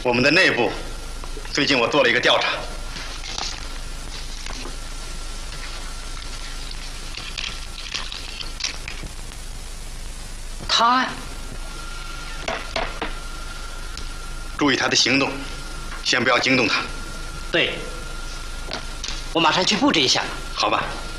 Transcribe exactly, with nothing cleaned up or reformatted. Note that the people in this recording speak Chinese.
我们的内部，最近我做了一个调查。 他注意他的行动，先不要惊动他。 对，我马上去布置一下。 好吧。